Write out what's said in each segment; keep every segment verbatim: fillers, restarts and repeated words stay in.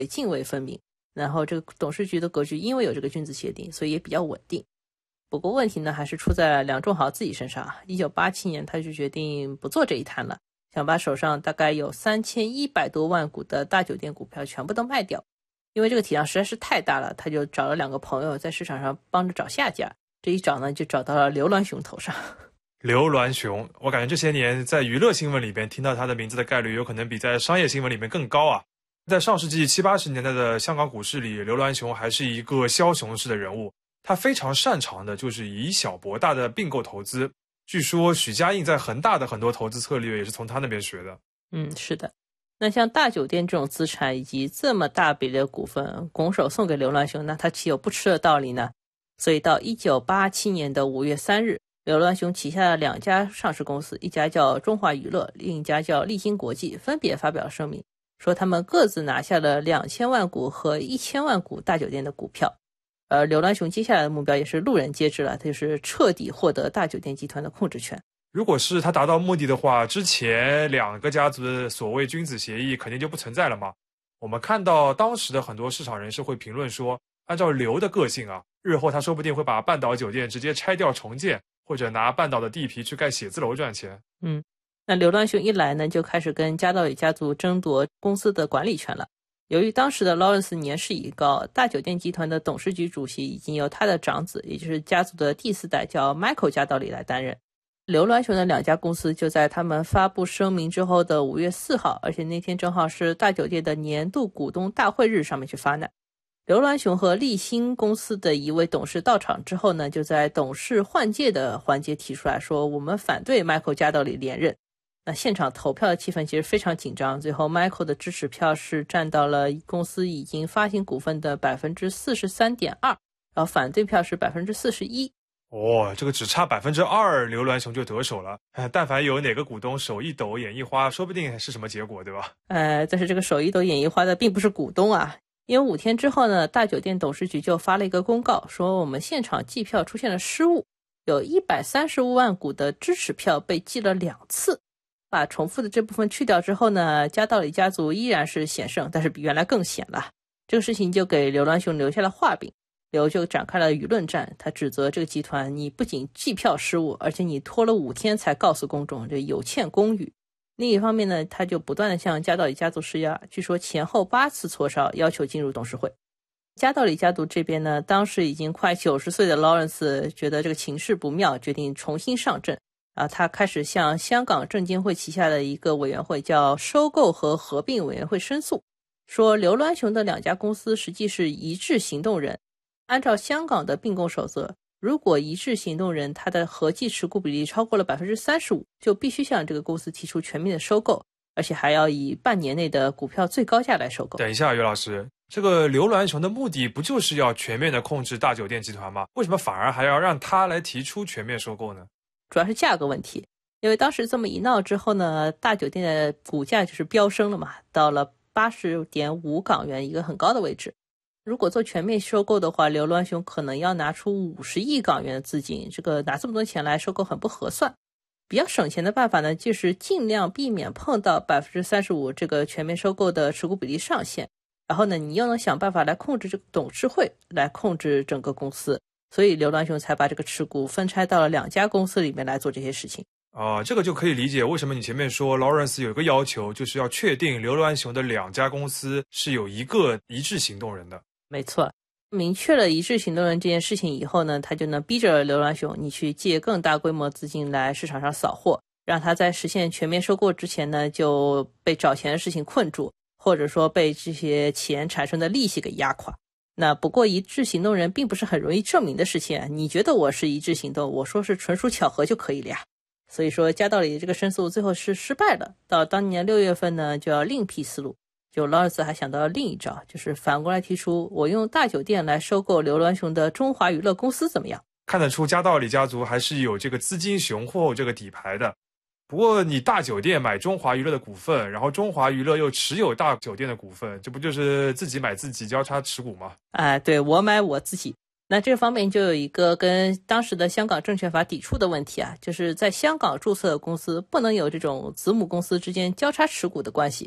泾渭分明，然后这个董事局的格局因为有这个君子协定，所以也比较稳定。不过问题呢还是出在了梁仲豪自己身上。一九八七年他就决定不做这一摊了，想把手上大概有三千一百多万股的大酒店股票全部都卖掉。因为这个体量实在是太大了，他就找了两个朋友在市场上帮着找下家，这一找呢就找到了刘銮雄头上。 刘銮雄，我感觉这些年在娱乐新闻里边听到他的名字的概率有可能比在商业新闻里面更高啊。在上世纪七八十年代的香港股市里，刘銮雄还是一个枭雄式的人物，他非常擅长的就是以小博大的并购投资。据说许家印在恒大的很多投资策略也是从他那边学的。 嗯，是的。那像大酒店这种资产以及这么大比例的股份拱手送给刘銮雄，那他岂有不吃的道理呢？所以到一九八七年的五月三日，刘銮雄旗下的两家上市公司，一家叫中华娱乐，另一家叫立新国际，分别发表了声明，说他们各自拿下了两千万股和一千万股大酒店的股票。而刘銮雄接下来的目标也是路人皆知了，他就是彻底获得大酒店集团的控制权。 如果是他达到目的的话，之前两个家族的所谓君子协议肯定就不存在了嘛。我们看到当时的很多市场人士会评论说，按照刘的个性啊，日后他说不定会把半岛酒店直接拆掉重建，或者拿半岛的地皮去盖写字楼赚钱。 嗯，那刘銮雄一来呢，就开始跟加道里家族争夺公司的管理权了。由于当时的劳伦斯年事已高，大酒店集团的董事局主席已经由他的长子，也就是家族的第四代叫 Michael 加道里来担任。刘銮雄的两家公司就在他们发布声明之后的五月四号，而且那天正好是大酒店的年度股东大会日上面去发难。刘銮雄和立新公司的一位董事到场之后呢，就在董事换届的环节提出来说，我们反对 Michael 加道里连任。那现场投票的气氛其实非常紧张，最后 Michael 的支持票是占到了公司已经发行股份的 百分之四十三点二， 然后反对票是 百分之四十一。 哦，这个只差 百分之二 刘銮雄就得手了。但凡有哪个股东手一抖眼一花，说不定是什么结果，对吧？ 呃，但是这个手一抖眼一花的并不是股东啊，因为五天之后呢，大酒店董事局就发了一个公告，说我们现场计票出现了失误，有一百三十五万股的支持票被计了两次。把重复的这部分去掉之后呢，加道里家族依然是险胜，但是比原来更险了。这个事情就给刘銮雄留下了画饼，刘就展开了舆论战，他指责这个集团，你不仅计票失误，而且你拖了五天才告诉公众，这有欠公允。另一方面呢，他就不断的向加道里家族施压，据说前后八次磋商，要求进入董事会。加道里家族这边呢，当时已经快九十岁的劳伦斯觉得这个情势不妙，决定重新上阵。啊，他开始向香港证监会旗下的一个委员会叫收购和合并委员会申诉，说刘銮雄的两家公司实际是一致行动人。按照香港的并购守则，如果一致行动人他的合计持股比例超过了 百分之三十五， 就必须向这个公司提出全面的收购，而且还要以半年内的股票最高价来收购。 等一下，岳老师，这个刘銮雄的目的不就是要全面的控制大酒店集团吗？为什么反而还要让他来提出全面收购呢？ 主要是价格问题，因为当时这么一闹之后呢，大酒店的股价就是飙升了嘛，到了 八十点五港元，一个很高的位置。如果做全面收购的话，刘銮雄可能要拿出五十亿港元的资金，这个拿这么多钱来收购很不合算。比较省钱的办法呢，就是尽量避免碰到 百分之三十五 这个全面收购的持股比例上限，然后呢，你又能想办法来控制这个董事会，来控制整个公司。所以刘銮雄才把这个持股分拆到了两家公司里面来做这些事情。 哦，这个就可以理解为什么你前面说劳伦斯有一个要求，就是要确定刘銮雄的两家公司是有一个一致行动人的。 没错，明确了一致行动人这件事情以后呢，他就能逼着刘銮雄你去借更大规模资金来市场上扫货，让他在实现全面收购之前呢就被找钱的事情困住，或者说被这些钱产生的利息给压垮。那不过一致行动人并不是很容易证明的事情啊，你觉得我是一致行动，我说是纯属巧合就可以了呀。所以说加道里这个申诉最后是失败了，到当年六月份呢就要另辟思路。就劳伦斯还想到了另一招，就是反过来提出我用大酒店来收购刘銮雄的中华娱乐公司怎么样。 看得出加道里家族还是有这个资金雄厚这个底牌的。不过你大酒店买中华娱乐的股份，然后中华娱乐又持有大酒店的股份，这不就是自己买自己交叉持股吗？ 啊，对，我买我自己。那这方面就有一个跟当时的香港证券法抵触的问题啊，就是在香港注册的公司不能有这种子母公司之间交叉持股的关系。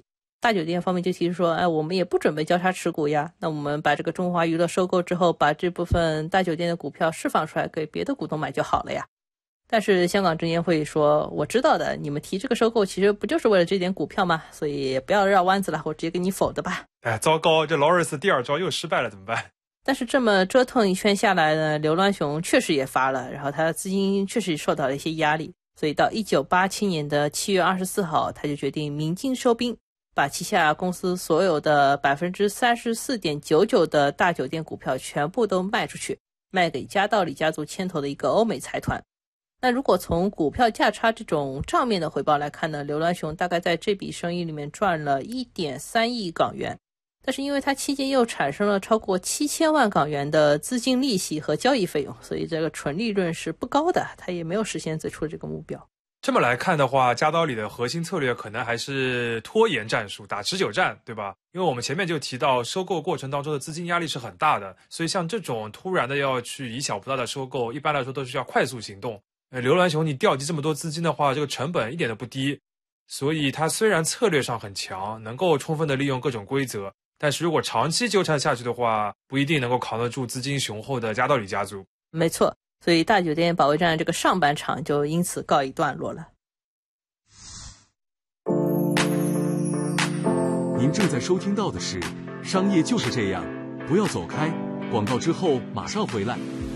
大酒店方面就提出说，哎，我们也不准备交叉持股呀，那我们把这个中华娱乐收购之后，把这部分大酒店的股票释放出来给别的股东买就好了呀。但是香港证监会说，我知道的，你们提这个收购其实不就是为了这点股票吗？所以不要绕弯子了，我直接给你否的吧。 哎，糟糕，这劳尔斯第二招又失败了，怎么办？ 但是这么折腾一圈下来呢，刘銮雄确实也发了，然后他的资金确实受到了一些压力，所以到一九八七年的七月二十四号，他就决定鸣金收兵，把旗下公司所有的 百分之三十四点九九 的大酒店股票全部都卖出去，卖给加道理家族牵头的一个欧美财团。那如果从股票价差这种账面的回报来看呢，刘銮雄大概在这笔生意里面赚了 一点三亿港元，但是因为他期间又产生了超过七千万港元的资金利息和交易费用，所以这个纯利润是不高的，他也没有实现最初这个目标。 这么来看的话，加道理的核心策略可能还是拖延战术，打持久战，对吧？因为我们前面就提到，收购过程当中的资金压力是很大的，所以像这种突然的要去以小博大的收购，一般来说都是要快速行动。呃，刘銮雄你调集这么多资金的话，这个成本一点都不低，所以他虽然策略上很强，能够充分的利用各种规则，但是如果长期纠缠下去的话，不一定能够扛得住资金雄厚的加道理家族。 没错，所以大酒店保卫战这个上半场就因此告一段落了。 您正在收听到的是《商业就是这样》，不要走开，广告之后马上回来。